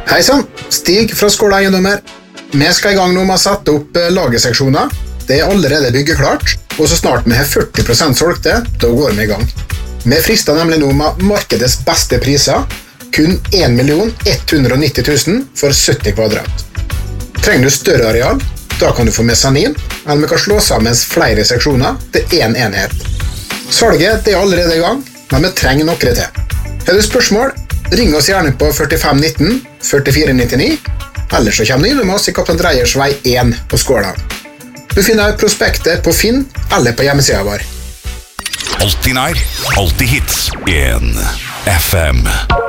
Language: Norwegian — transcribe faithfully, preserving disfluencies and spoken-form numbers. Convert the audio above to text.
Hei sann, Stig fra Skåla Eiendommer. Vi skal i gang nå med å sette opp lagerseksjoner. Det er allerede byggeklart, og så snart vi har førti prosent solgte, da går vi i gang. Vi frister nemlig nå med markedets beste priser, kun en million ett hundre nitti tusen for sytti kvadrat. Trenger du større areal, da kan du få mesanin, eller vi kan slå sammen flere seksjoner til en enhet. Salget det er allerede i gang, men vi trenger noe til. Har du spørsmål? Ring oss gjerne på førtifem nitten førtifire nittini, eller så kommer du innom oss i Kaptein Dreyers vei én på Skåla. Du finner prospektet på Finn eller på hjemmesida vår. Alltid nær, alltid hits. en F M.